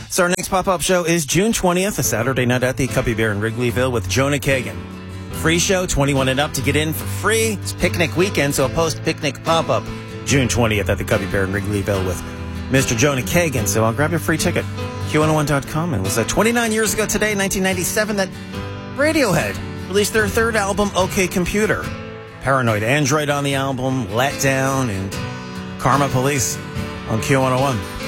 So our next pop-up show is June 20th, a Saturday night at the Cubby Bear in Wrigleyville with Jonah Kagan. Free show, 21 and up to get in for free. It's picnic weekend, so a post-picnic pop-up June 20th at the Cubby Bear in Wrigleyville with Mr. Jonah Kagan. So I'll grab your free ticket. Q101.com. It was 29 years ago today, 1997, that Radiohead released their third album, OK Computer. Paranoid Android on the album, Let Down, and Karma Police on Q101.